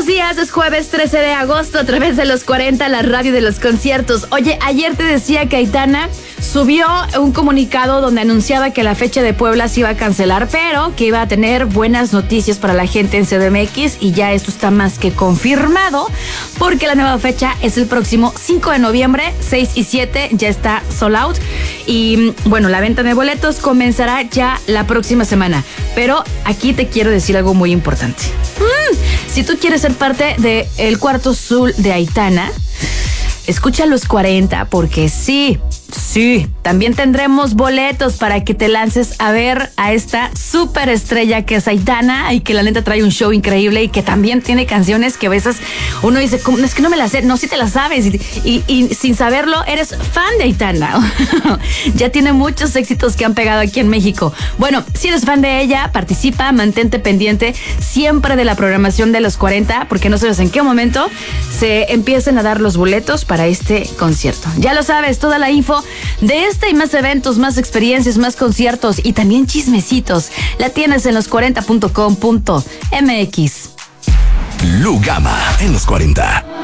buenos días, es jueves 13 de agosto a través de los 40, la radio de los conciertos. Oye, ayer te decía que Aitana subió un comunicado donde anunciaba que la fecha de Puebla se iba a cancelar, pero que iba a tener buenas noticias para la gente en CDMX y ya esto está más que confirmado porque la nueva fecha es el próximo 5 de noviembre, 6 y 7, ya está sold out y bueno, la venta de boletos comenzará ya la próxima semana, pero aquí te quiero decir algo muy importante. Si tú quieres ser parte del Cuarto Azul de Aitana, escucha los 40 porque sí, también tendremos boletos para que te lances a ver a esta súper estrella que es Aitana y que la neta trae un show increíble y que también tiene canciones que a veces uno dice, es que no me las sé, no, sí te las sabes y sin saberlo eres fan de Aitana. Ya tiene muchos éxitos que han pegado aquí en México. Bueno, si eres fan de ella, participa, mantente pendiente siempre de la programación de los 40 porque no sabes en qué momento se empiecen a dar los boletos para este concierto. Ya lo sabes, toda la info de este y más eventos, más experiencias, más conciertos y también chismecitos la tienes en los40.com.mx. Lugama en los 40.